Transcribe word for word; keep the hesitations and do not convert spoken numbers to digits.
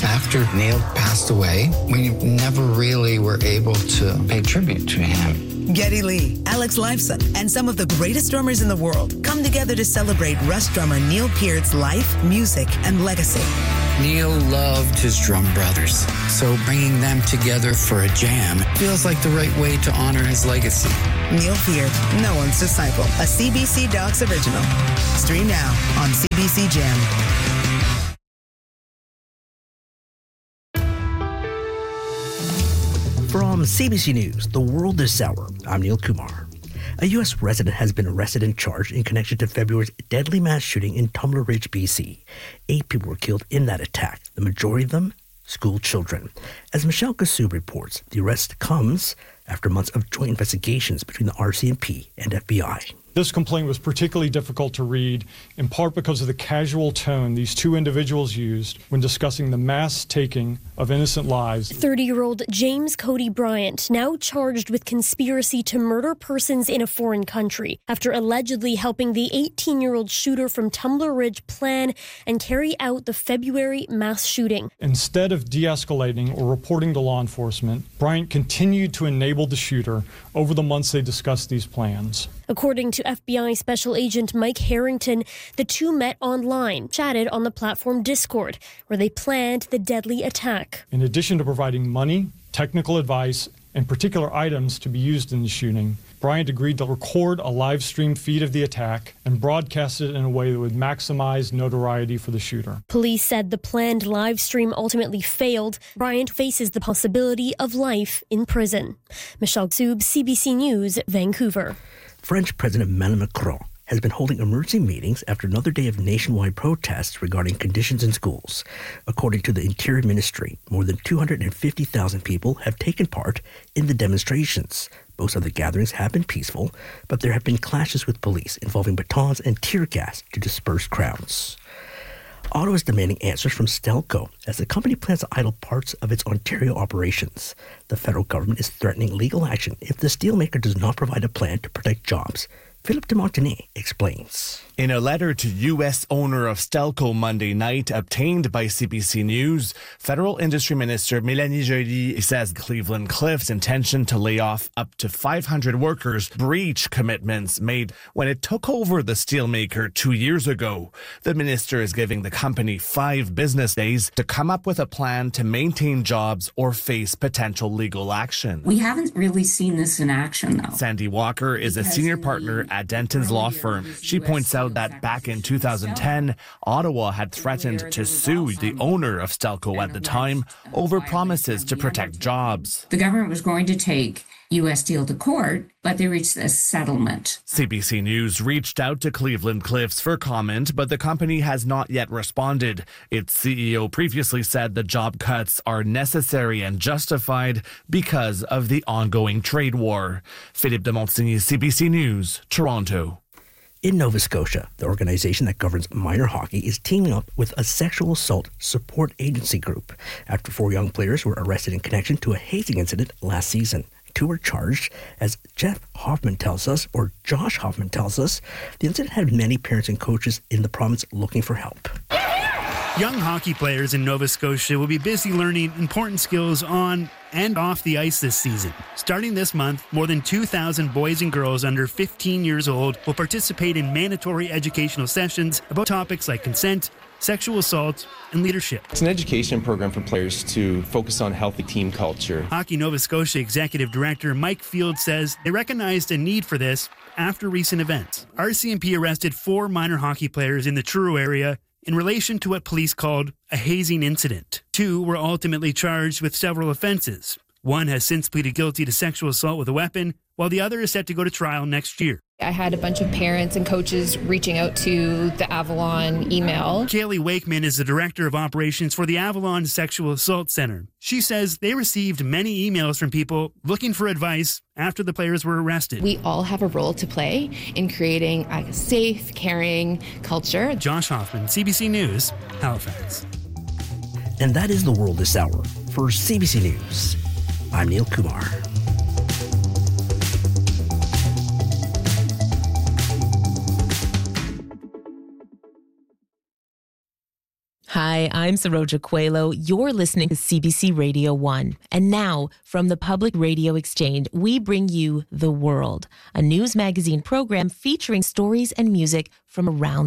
After Neil passed away, we never really were able to pay tribute to him. Geddy Lee, Alex Lifeson, and some of the greatest drummers in the world come together to celebrate Rush drummer Neil Peart's life, music, and legacy. Neil loved his drum brothers, so bringing them together for a jam feels like the right way to honor his legacy. Neil Peart, no one's disciple, a C B C Docs original. Stream now on C B C Gem. From C B C News, The World This Hour, I'm Neil Kumar. A U S resident has been arrested and charged in connection to February's deadly mass shooting in Tumbler Ridge, B C. Eight people were killed in that attack, the majority of them school children. As Michelle Kassoub reports, the arrest comes after months of joint investigations between the R C M P and F B I. This complaint was particularly difficult to read, in part because of the casual tone these two individuals used when discussing the mass taking of innocent lives. thirty-year-old James Cody Bryant, now charged with conspiracy to murder persons in a foreign country after allegedly helping the eighteen-year-old shooter from Tumbler Ridge plan and carry out the February mass shooting. Instead of de-escalating or reporting to law enforcement, Bryant continued to enable the shooter over the months they discussed these plans. According to F B I Special Agent Mike Harrington, the two met online, chatted on the platform Discord, where they planned the deadly attack. In addition to providing money, technical advice, and particular items to be used in the shooting, Bryant agreed to record a live stream feed of the attack and broadcast it in a way that would maximize notoriety for the shooter. Police said the planned live stream ultimately failed. Bryant faces the possibility of life in prison. Michelle Kassoub, C B C News, Vancouver. French President Emmanuel Macron has been holding emergency meetings after another day of nationwide protests regarding conditions in schools. According to the Interior Ministry, more than two hundred fifty thousand people have taken part in the demonstrations. Most of the gatherings have been peaceful, but there have been clashes with police involving batons and tear gas to disperse crowds. Ottawa is demanding answers from Stelco as the company plans to idle parts of its Ontario operations. The federal government is threatening legal action if the steelmaker does not provide a plan to protect jobs. Philip de Montenay explains. In a letter to U S owner of Stelco Monday night, obtained by C B C News, Federal Industry Minister Mélanie Joly says Cleveland Cliffs' intention to lay off up to five hundred workers breach commitments made when it took over the steelmaker two years ago. The minister is giving the company five business days to come up with a plan to maintain jobs or face potential legal action. We haven't really seen this in action, though. Sandy Walker is a senior partner at Denton's law firm. She points out that back in two thousand ten, Ottawa had threatened to sue the owner of Stelco at the time over promises to protect jobs. The government was going to take U S Steel to court, but they reached a settlement. C B C News reached out to Cleveland Cliffs for comment, but the company has not yet responded. Its C E O previously said the job cuts are necessary and justified because of the ongoing trade war. Philippe de Montigny, C B C News, Toronto. In Nova Scotia, the organization that governs minor hockey is teaming up with a sexual assault support agency group after four young players were arrested in connection to a hazing incident last season. Two were charged. As Jeff Hoffman tells us, or Josh Hoffman tells us, the incident had many parents and coaches in the province looking for help. Young hockey players in Nova Scotia will be busy learning important skills on and off the ice this season. Starting this month, more than two thousand boys and girls under fifteen years old will participate in mandatory educational sessions about topics like consent, sexual assault, and leadership. It's an education program for players to focus on healthy team culture. Hockey Nova Scotia Executive Director Mike Field says they recognized a need for this after recent events. R C M P arrested four minor hockey players in the Truro area in relation to what police called a hazing incident. Two were ultimately charged with several offenses. One has since pleaded guilty to sexual assault with a weapon, while the other is set to go to trial next year. I had a bunch of parents and coaches reaching out to the Avalon email. Kaylee Wakeman is the director of operations for the Avalon Sexual Assault Center. She says they received many emails from people looking for advice after the players were arrested. We all have a role to play in creating a safe, caring culture. Josh Hoffman, C B C News, Halifax. And that is The World This Hour. For C B C News, I'm Neil Kumar. Hi. Hi, I'm Saroja Coelho. You're listening to C B C Radio one. And now, from the Public Radio Exchange, we bring you The World, a news magazine program featuring stories and music from around